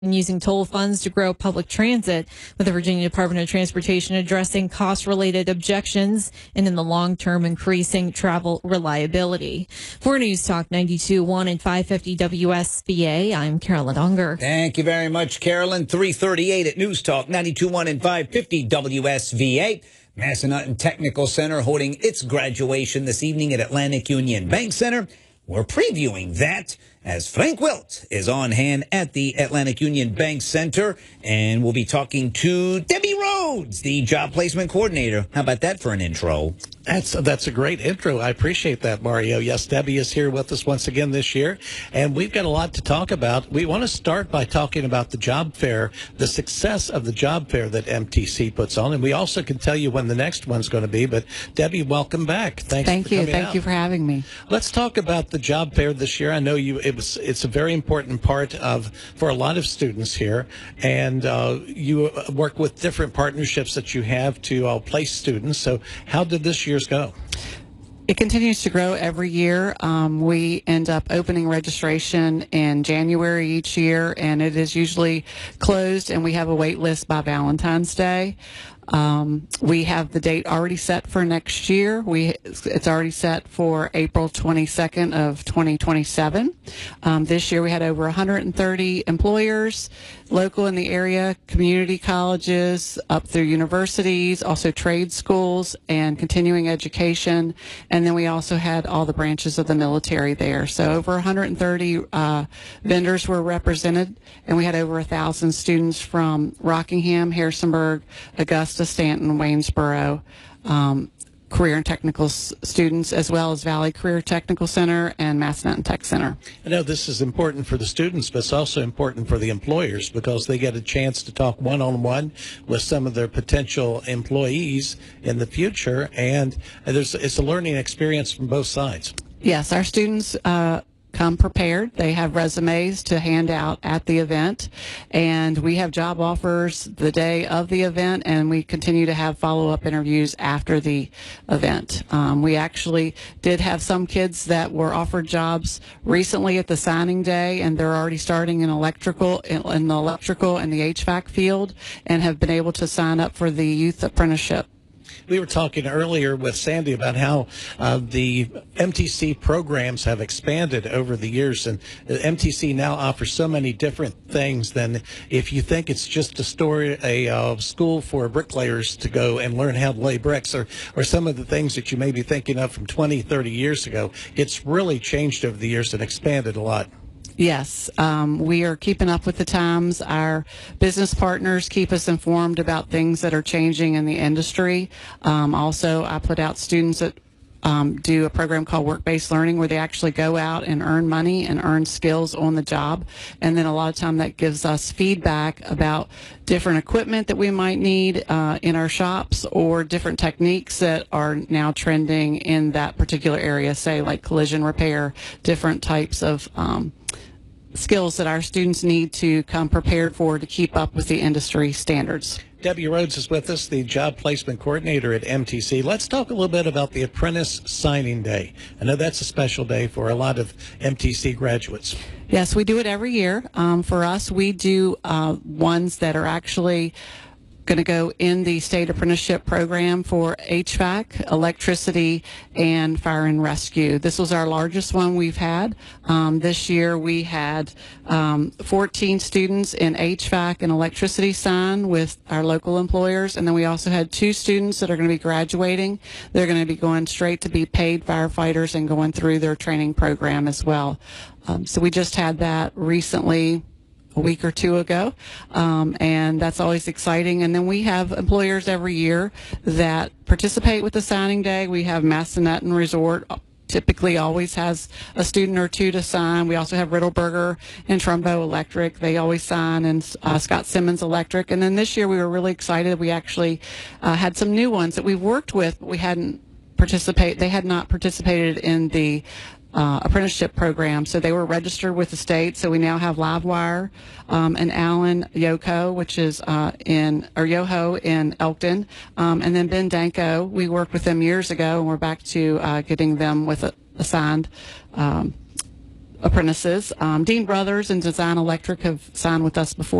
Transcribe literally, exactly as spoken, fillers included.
and using toll funds to grow public transit, with the Virginia Department of Transportation addressing cost-related objections and in the long term increasing travel reliability. For News Talk ninety-two point one and five fifty W S V A, I'm Carolyn Unger. Thank you very much, Carolyn. three thirty-eight at News Talk ninety-two point one and five fifty W S V A. Massanutten Technical Center holding its graduation this evening at Atlantic Union Bank Center. We're previewing that as Frank Wilt is on hand at the Atlantic Union Bank Center, and we'll be talking to Debbie Rhodes, the job placement coordinator. How about that for an intro? That's that's a great intro. I appreciate that, Mario. Yes, Debbie is here with us once again this year, and we've got a lot to talk about. We want to start by talking about the job fair, the success of the job fair that M T C puts on, and we also can tell you when the next one's going to be. But Debbie, welcome back. Thanks Thank for you. coming Thank out. you for having me. Let's talk about the job fair this year. I know you. It was. It's a very important part of for a lot of students here, and uh, you work with different partnerships that you have to uh, place students. So, how did this year's go? It continues to grow every year. Um, we end up opening registration in January each year, and it is usually closed, and we have a wait list by Valentine's Day. Um, we have the date already set for next year. We it's already set for April twenty-second of twenty twenty-seven. Um, this year we had over one hundred thirty employers, local in the area, community colleges, up through universities, also trade schools and continuing education. And then we also had all the branches of the military there. So over one hundred thirty uh, vendors were represented, and we had over one thousand students from Rockingham, Harrisonburg, Augusta, Stanton, Waynesboro, um, career and technical s students, as well as Valley Career Technical Center and Massanutten Tech Center. I know this is important for the students, but it's also important for the employers because they get a chance to talk one-on-one with some of their potential employees in the future, and there's it's a learning experience from both sides. Yes, our students uh, come prepared. They have resumes to hand out at the event, and we have job offers the day of the event, and we continue to have follow-up interviews after the event. Um, we actually did have some kids that were offered jobs recently at the signing day, and they're already starting in electrical, in, in the electrical and the H V A C field, and have been able to sign up for the youth apprenticeship. We were talking earlier with Sandy about how uh, the M T C programs have expanded over the years, and M T C now offers so many different things than if you think it's just a story, a uh, school for bricklayers to go and learn how to lay bricks, or, or some of the things that you may be thinking of from twenty, thirty years ago. It's really changed over the years and expanded a lot. Yes, um, we are keeping up with the times. Our business partners keep us informed about things that are changing in the industry. Um, also, I put out students that um, do a program called Work-Based Learning, where they actually go out and earn money and earn skills on the job. And then a lot of time that gives us feedback about different equipment that we might need uh, in our shops, or different techniques that are now trending in that particular area, say like collision repair, different types of um, skills that our students need to come prepared for to keep up with the industry standards. Debbie Rhodes is with us, the job placement coordinator at M T C. Let's talk a little bit about the Apprentice Signing Day. I know that's a special day for a lot of M T C graduates. Yes, we do it every year. Um, for us, we do uh, ones that are actually going to go in the state apprenticeship program for H V A C, electricity, and fire and rescue. This was our largest one we've had. Um, this year we had um, fourteen students in H V A C and electricity sign with our local employers, and then we also had two students that are going to be graduating. They're going to be going straight to be paid firefighters and going through their training program as well. Um, so we just had that recently, a week or two ago, um, and that's always exciting. And then we have employers every year that participate with the signing day. We have Massanutten Resort typically always has a student or two to sign. We also have Riddleberger and Trumbo Electric. They always sign, and uh, Scott Simmons Electric. And then this year we were really excited. We actually uh, had some new ones that we've worked with, but we hadn't participate. They had not participated in the Uh, apprenticeship program, so they were registered with the state. So we now have Livewire um, and Allen Yoko, which is uh, in or Yoho in Elkton, um, and then Ben Danko. We worked with them years ago, and we're back to uh, getting them with a, assigned um, apprentices. Um, Dean Brothers and Design Electric have signed with us before.